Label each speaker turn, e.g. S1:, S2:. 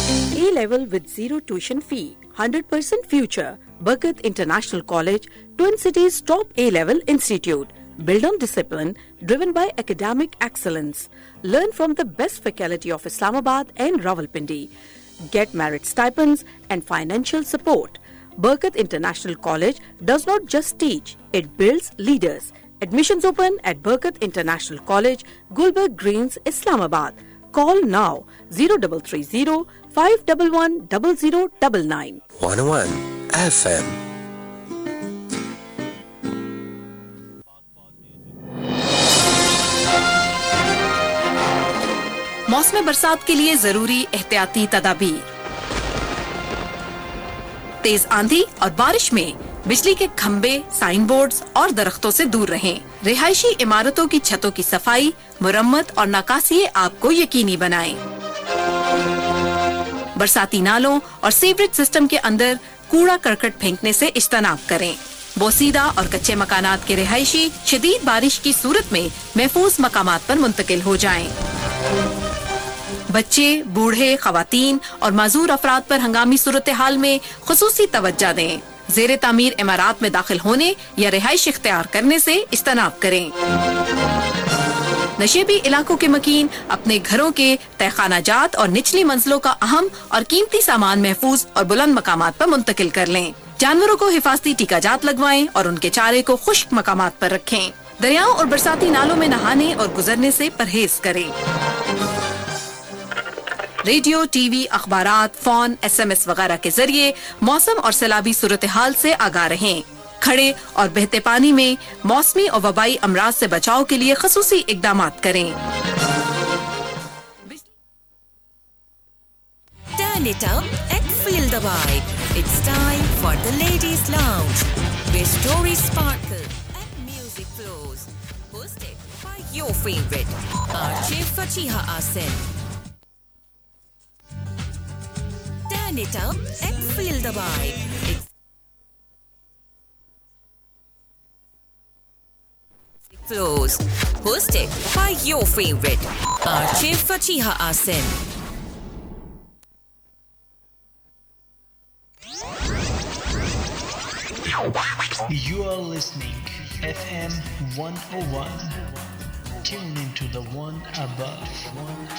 S1: A-level with zero tuition fee, 100% future. Barkat International College, Twin Cities top A-level institute. Built on discipline, driven by academic excellence. Learn from the best faculty of Islamabad and Rawalpindi. Get merit stipends and financial support. Barkat International College does not just teach, it builds leaders. Admissions open at Barkat International College, Gulberg Greens, Islamabad. Call now 0330 511 0099.
S2: 101 FM.
S3: मौसम बरसात के लिए जरूरी एहतियाती तदाबीर। तेज आंधी और बारिश में बिजली के खंभे, साइन बोर्ड्स और दरख्तों से दूर रहें। रिहायशी इमारतों की छतों की सफाई, मुरम्मत और नकासी आग को यकीनी बनाएं। बरसाती नालों और सीवरेज सिस्टम के अंदर कूड़ा करकट फेंकने से इज्तनाब करें। बोसीदा और कच्चे मकानात के रिहायशी शदीद बारिश की सूरत में महफूज मकामात पर मुंतकिल हो जाएं। बच्चे, बूढ़े, खवातीन और माजूर अफराद पर हंगामी सूरत हाल में खुसूसी तवज्जो दें। ज़ेरे तामीर इमारात में दाखिल होने या रिहाइश इख्तियार करने से इज्तनाब करें। नशेबी इलाकों के मकीन अपने घरों के तहखाना जात और निचली मंजिलों का अहम और कीमती सामान महफूज और बुलंद मकामात पर मुंतकिल कर लें। जानवरों को हिफाजती टीका जात लगवाएं और उनके चारे को खुश्क मकामात पर रखें। दरियाओं और बरसाती नालों में नहाने और गुजरने से परहेज करें। रेडियो, टीवी, अखबारात, फोन, SMS वगैरह के जरिए मौसम और सैलाबी सूरत हाल से आगाह रहें। खड़े और बहते पानी में मौसमी और वबाई अमराज से बचाव के लिए खसूसी इक़दामात करें।
S4: Turn it up and feel the vibe. It's time for the Ladies Lounge, where stories sparkle and music flows. Hosted by your favorite, RJ Fatiha Asen. Turn it up and feel the vibe. It's flows. Hosted by your favorite, RJ Fatiha Asen.
S5: You are listening FM 101. Tune into the one above.